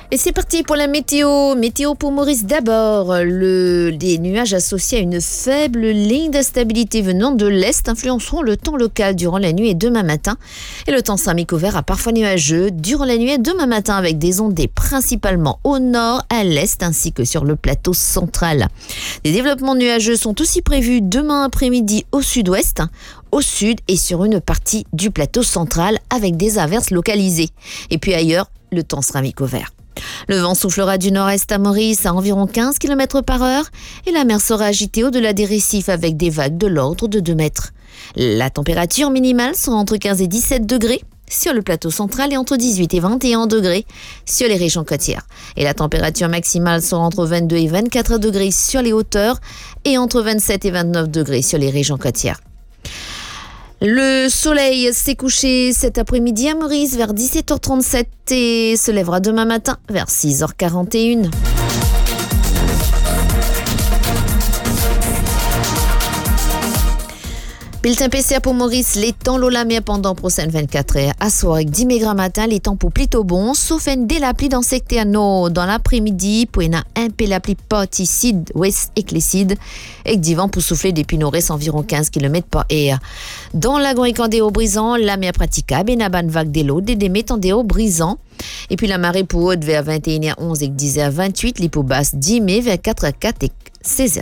Et c'est parti pour la météo. Météo pour Maurice d'abord. Des nuages associés à une faible ligne d'instabilité venant de l'Est influenceront le temps local durant la nuit et demain matin. Et le temps sera mi-couvert à parfois nuageux durant la nuit et demain matin avec des ondées principalement au nord, à l'est ainsi que sur le plateau central. Des développements nuageux sont aussi prévus demain après-midi au sud-ouest, au sud et sur une partie du plateau central avec des averses localisées. Et puis ailleurs, le temps sera mi-couvert. Le vent soufflera du nord-est à Maurice à environ 15 km par heure et la mer sera agitée au-delà des récifs avec des vagues de l'ordre de 2 mètres. La température minimale sera entre 15 et 17 degrés sur le plateau central et entre 18 et 21 degrés sur les régions côtières. Et la température maximale sera entre 22 et 24 degrés sur les hauteurs et entre 27 et 29 degrés sur les régions côtières. Le soleil s'est couché cet après-midi à Maurice vers 17h37 et se lèvera demain matin vers 6h41. Bulletin PCA pour Maurice, les temps l'Olamia pendant prochaine 24 heures. À soir avec 10 mg matin, les temps pour plutôt bons, sauf un dès l'appli dans secteur nord dans l'après-midi, pour un peu l'appli poticide, ouest éclécide, et divan pour souffler depuis nord-est environ 15 km par heure. Dans la Grande au brisant, la mer praticable et n'a ban vague de l'eau, des métandéo brisant. Et puis la marée pour haute vers 21h11 et 10h28, l'hypo basse 10 mai vers 4h04 et 16h.